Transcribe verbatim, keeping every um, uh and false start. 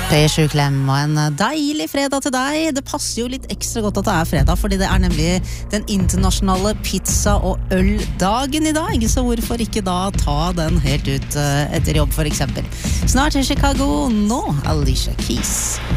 Tre-sju klem og en deilig fredag til deg. Det passer jo litt ekstra godt at det er fredag, fordi det er nemlig den internasjonale pizza- og øldagen i dag, så hvorfor ikke da ta den helt ut etter jobb for eksempel. Snart i Chicago, nå Alicia Keys.